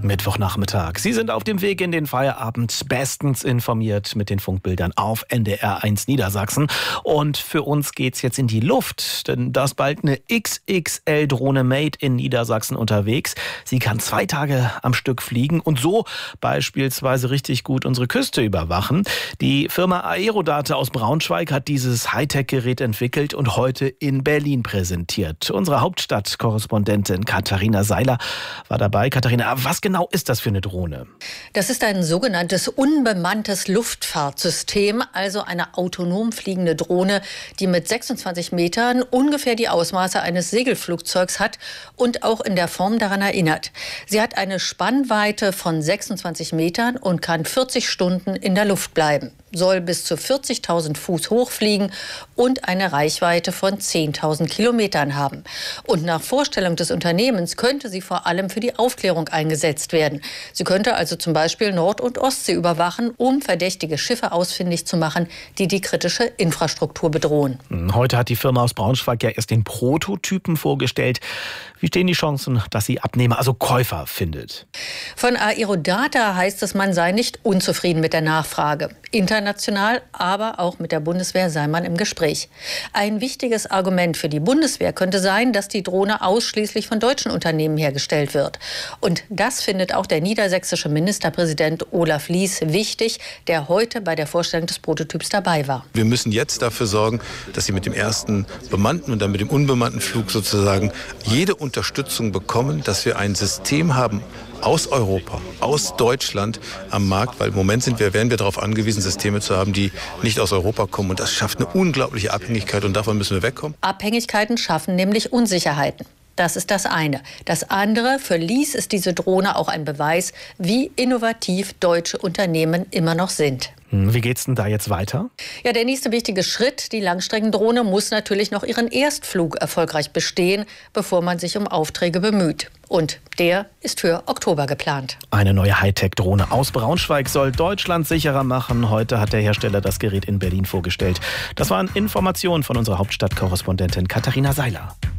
Mittwochnachmittag. Sie sind auf dem Weg in den Feierabend, bestens informiert mit den Funkbildern auf NDR1 Niedersachsen. Und für uns geht's jetzt in die Luft, denn da ist bald eine XXL-Drohne made in Niedersachsen unterwegs. Sie kann 2 Tage am Stück fliegen und so beispielsweise richtig gut unsere Küste überwachen. Die Firma Aerodata aus Braunschweig hat dieses Hightech-Gerät entwickelt und heute in Berlin präsentiert. Unsere Hauptstadtkorrespondentin Katharina Seiler war dabei. Katharina, was genau ist das für eine Drohne? Das ist ein sogenanntes unbemanntes Luftfahrtsystem, also eine autonom fliegende Drohne, die mit 26 Metern ungefähr die Ausmaße eines Segelflugzeugs hat und auch in der Form daran erinnert. Sie hat eine Spannweite von 26 Metern und kann 40 Stunden in der Luft bleiben, soll bis zu 40.000 Fuß hochfliegen und eine Reichweite von 10.000 Kilometern haben. Und nach Vorstellung des Unternehmens könnte sie vor allem für die Aufklärung eingesetzt werden. Sie könnte also zum Beispiel Nord- und Ostsee überwachen, um verdächtige Schiffe ausfindig zu machen, die die kritische Infrastruktur bedrohen. Heute hat die Firma aus Braunschweig ja erst den Prototypen vorgestellt. Wie stehen die Chancen, dass sie Abnehmer, also Käufer, findet? Von Aerodata heißt es, man sei nicht unzufrieden mit der Nachfrage. International, aber auch mit der Bundeswehr sei man im Gespräch. Ein wichtiges Argument für die Bundeswehr könnte sein, dass die Drohne ausschließlich von deutschen Unternehmen hergestellt wird. Und das findet auch der niedersächsische Ministerpräsident Olaf Lies wichtig, der heute bei der Vorstellung des Prototyps dabei war. Wir müssen jetzt dafür sorgen, dass sie mit dem ersten bemannten und dann mit dem unbemannten Flug sozusagen jede Unterstützung bekommen, dass wir ein System haben, aus Europa, aus Deutschland am Markt, weil im Moment wären wir darauf angewiesen, Systeme zu haben, die nicht aus Europa kommen. Und das schafft eine unglaubliche Abhängigkeit und davon müssen wir wegkommen. Abhängigkeiten schaffen nämlich Unsicherheiten. Das ist das eine. Das andere, für Lies ist diese Drohne auch ein Beweis, wie innovativ deutsche Unternehmen immer noch sind. Wie geht's denn da jetzt weiter? Ja, der nächste wichtige Schritt, die Langstreckendrohne, muss natürlich noch ihren Erstflug erfolgreich bestehen, bevor man sich um Aufträge bemüht. Und der ist für Oktober geplant. Eine neue Hightech-Drohne aus Braunschweig soll Deutschland sicherer machen. Heute hat der Hersteller das Gerät in Berlin vorgestellt. Das waren Informationen von unserer Hauptstadtkorrespondentin Katharina Seiler.